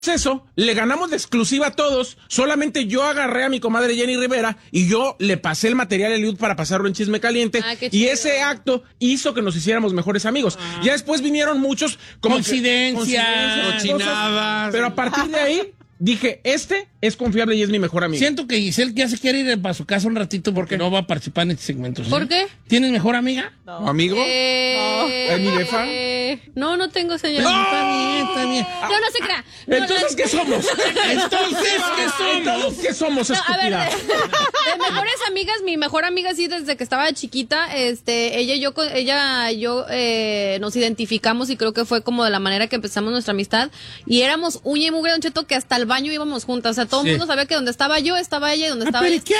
Eso, le ganamos de exclusiva a todos, solamente yo agarré a mi comadre Jenny Rivera y yo le pasé el material a Eliud para pasarlo en Chisme Caliente, y ese acto hizo que nos hiciéramos mejores amigos. Ya después vinieron muchos como coincidencias, cochinadas, pero a partir de ahí dije, este es confiable y es mi mejor amigo. Siento que Giselle ya se quiere ir para su casa un ratito porque no va a participar en este segmento. ¿Sí? ¿Por qué? ¿Tienes mejor amiga? No. ¿Amigo? ¿Es mi befa? No tengo, señor. No, está bien. No se crea. Entonces, ¿qué somos? Entonces, ¿qué somos, estúpida? A ver, de mejores amigas, mi mejor amiga sí desde que estaba chiquita, ella y yo nos identificamos y creo que fue como de la manera que empezamos nuestra amistad y éramos uña y mugre, Don Cheto, que hasta el baño íbamos juntas, o sea, todo el mundo sabía que donde estaba yo, estaba ella y donde estaba ella.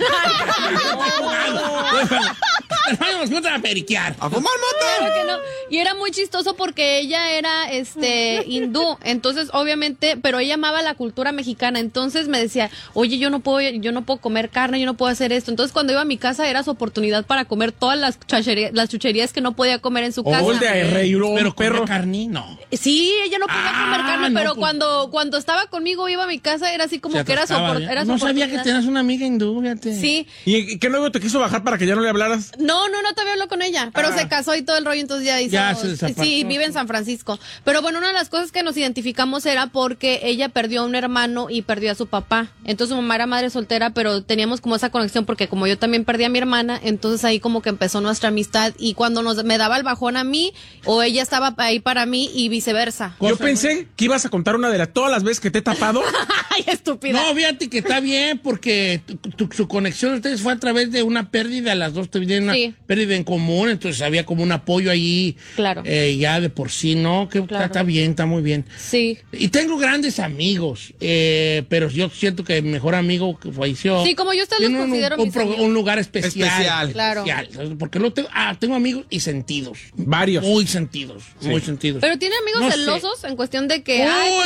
Vamos juntos a periquear. A fumar mota. Claro que no. Y era muy chistoso porque ella era hindú, entonces obviamente, pero ella amaba la cultura mexicana, entonces me decía, oye, yo no puedo comer carne, yo no puedo hacer esto. Entonces cuando iba a mi casa era su oportunidad para comer todas las chucherías que no podía comer en su casa. Pero perro carne, no. Sí, ella no podía comer carne, pero pues, cuando estaba conmigo, iba a mi casa, era así como que era su oportunidad. No sabía que tenías una amiga hindú, fíjate. Sí. ¿Y qué nuevo te quiso bajar para que ya no le hablaras? No todavía hablo con ella, pero se casó y todo el rollo, entonces ya sí, vive en San Francisco. Pero bueno, una de las cosas que nos identificamos era porque ella perdió a un hermano y perdió a su papá. Entonces su mamá era madre soltera, pero teníamos como esa conexión porque como yo también perdí a mi hermana, entonces ahí como que empezó nuestra amistad y cuando me daba el bajón a mí o ella estaba ahí para mí y viceversa. Yo pensé que ibas a contar una de todas las veces que te he tapado. Ay, estúpida. No, fíjate que está bien porque su conexión ustedes fue a través de una pérdida, las dos tuvieron una pérdida en común, entonces había como un apoyo ahí. Claro. Ya de por sí, ¿no? Que claro. Está bien, está muy bien. Sí. Y tengo grandes amigos, pero yo siento que mi mejor amigo que falleció. Sí, como yo los considero un lugar especial. Claro. Porque tengo amigos y sentidos. Varios. Muy sentidos. Pero tiene amigos celosos en cuestión de que.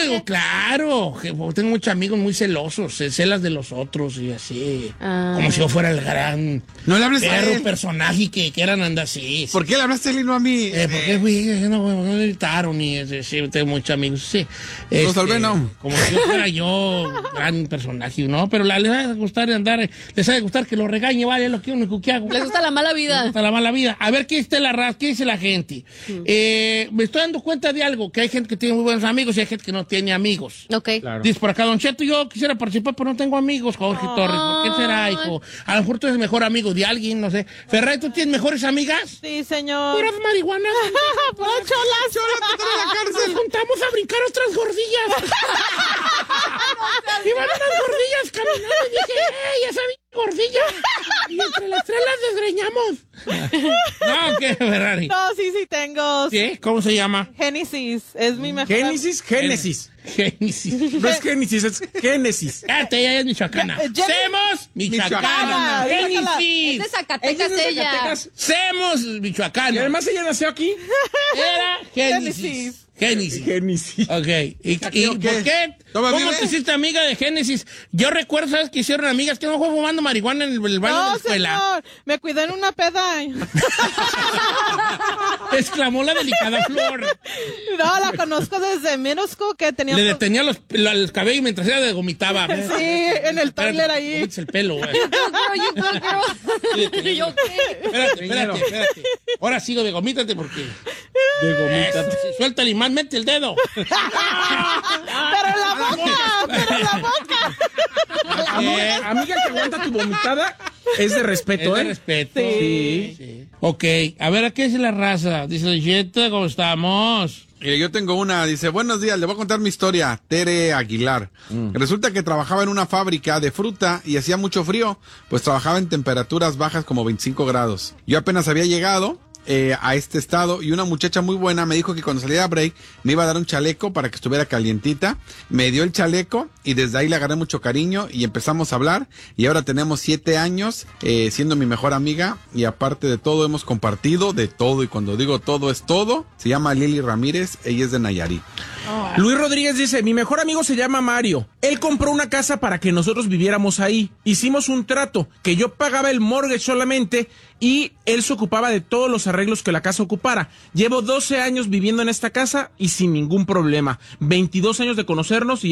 Claro. Tengo muchos amigos muy celosos, celas de los otros y así. Como si yo fuera el gran personaje que quieran andar así. ¿Por qué le hablaste a él y no a mí? Porque, güey, no gritaron y sí, tengo muchos amigos, sí. Tal vez no. Como si yo fuera yo gran personaje, ¿no? Pero les va a gustar que lo regañe, vale, lo que único que hago. Les gusta la mala vida. Les gusta la mala vida. A ver, ¿qué dice la gente? Me estoy dando cuenta de algo, que hay gente que tiene muy buenos amigos y hay gente que no tiene amigos. Ok. Claro. Dice por acá, Don Cheto, yo quisiera participar, pero no tengo amigos, Jorge Torres. ¿Por qué será, hijo? A lo mejor tú eres mejor amigo de alguien, no sé. Ferray, ¿tú tienes mejores amigas? Sí, señor. Puras marihuanas. Puras cholas. En la cárcel. Nos juntamos a brincar otras gordillas. Iban unas gordillas caminando y dije, ¡ey, esa gordilla! Y entre las tres las desgreñamos. No, ¿qué, Ferrari? No, sí tengo. ¿Sí? ¿Cómo se llama? Génesis. Es mi mejor. Génesis. No es Génesis, es Génesis. Ella es michoacana. Semos michoacana. Génesis. Es de Zacatecas ella. Semos michoacana. Y además ella nació aquí. Era Génesis. Ok. ¿Y por qué? ¿Cómo te hiciste amiga de Génesis? Yo recuerdo, ¿sabes? Que hicieron amigas que no fue fumando marihuana en el baño de la escuela. Señor. Me cuidé en una peda. Exclamó la delicada Flor. No, la conozco desde middle school que tenía. Le detenía los cabellos mientras ella le vomitaba. Sí, en el toilet ahí. Vomites el pelo, güey. ¿Yo qué? Espérate. Ahora sigo de gomítate porque... De gomítate. Suelta el imán, mete el dedo. Pero en la boca. Amiga que aguanta tu vomitada es de respeto, Es de respeto. Sí. Ok, a ver, ¿a qué es la raza? Dice, Jetta, ¿cómo estamos? Yo tengo una, dice, buenos días, le voy a contar mi historia, Tere Aguilar. Resulta que trabajaba en una fábrica de fruta y hacía mucho frío, pues trabajaba en temperaturas bajas como 25 grados. Yo apenas había llegado a este estado y una muchacha muy buena me dijo que cuando saliera a break me iba a dar un chaleco para que estuviera calientita. Me dio el chaleco y desde ahí le agarré mucho cariño y empezamos a hablar y ahora tenemos 7 años siendo mi mejor amiga y aparte de todo hemos compartido de todo y cuando digo todo es todo. Se llama Lili Ramírez, ella es de Nayarit. Luis Rodríguez dice, mi mejor amigo se llama Mario. Él compró una casa para que nosotros viviéramos ahí. Hicimos un trato que yo pagaba el mortgage solamente y él se ocupaba de todos los arreglos que la casa ocupara. Llevo 12 años viviendo en esta casa y sin ningún problema. 22 años de conocernos y